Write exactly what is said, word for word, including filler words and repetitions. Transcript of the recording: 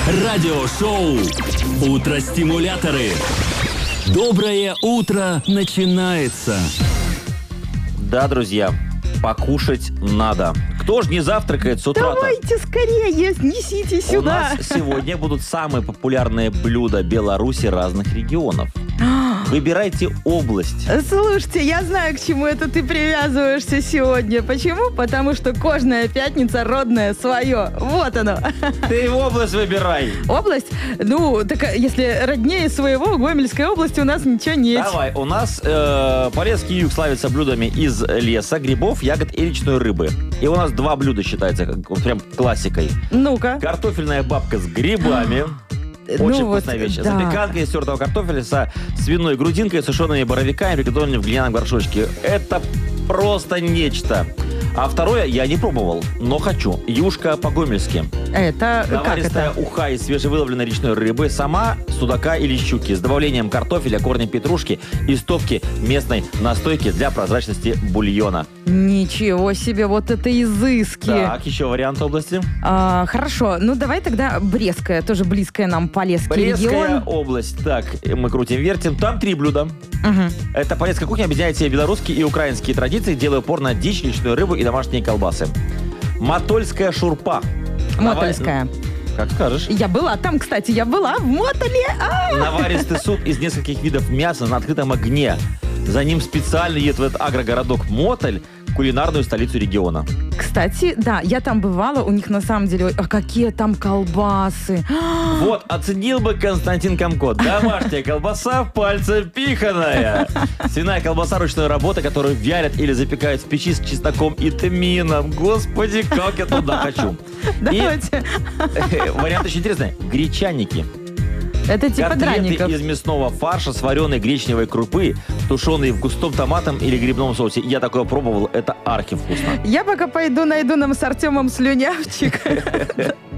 Радиошоу «Утро-стимуляторы». Доброе утро начинается. Да, друзья, покушать надо. Кто же не завтракает с утра-то? Давайте скорее, несите сюда. У нас сегодня будут самые популярные блюда Беларуси разных регионов. Выбирайте область. Слушайте, я знаю, к чему это ты привязываешься сегодня. Почему? Потому что кожная пятница родное свое. Вот оно. Ты область выбирай. Область? Ну, так если роднее своего, в Гомельской области у нас ничего нет. Давай, у нас э, Полесский юг славится блюдами из леса, грибов, ягод и речной рыбы. И у нас два блюда считается как, прям классикой. Ну-ка. Картофельная бабка с грибами. Очень ну вкусная вот, вещь. Да. Запеканка из тертого картофеля со свиной грудинкой, сушеными боровиками, приготовленными в глиняном горшочке. Это просто нечто. А второе я не пробовал, но хочу. Юшка по-гомельски. Это как Наваристая это? уха из свежевыловленной речной рыбы, сама, судака или щуки, с добавлением картофеля, корня петрушки и стопки местной настойки для прозрачности бульона. Ничего себе, вот это изыски. Так, еще вариант области. А, хорошо, ну давай тогда Брестская, тоже близкая нам Полесский Брестская регион. область. Так, мы крутим-вертим. Там три блюда. Угу. Это полесская кухня объединяет в себе белорусские и украинские традиции, делая упор на дичь, речную рыбу и домашние колбасы. Мотольская шурпа. Мотольская. Нава- Как скажешь. Я была там, кстати, я была в Мотоле. А! Наваристый суп из нескольких видов мяса на открытом огне. За ним специально едет в этот агрогородок Мотоль, кулинарную столицу региона. Кстати, да, я там бывала, у них на самом деле, ой, а какие там колбасы. Вот, оценил бы Константин Комко. Домашняя колбаса, пальцем пиханая. Свиная колбаса ручной работы, которую вялят или запекают в печи с чесноком и тмином. Господи, как я туда хочу. Давайте. И вариант очень интересный. Гречаники. Это типа Котлеты драников. из мясного фарша с вареной гречневой крупы, тушеные в густом томатом или грибном соусе. Я такое пробовал, это архивкусно. Я пока пойду найду нам с Артемом слюнявчик.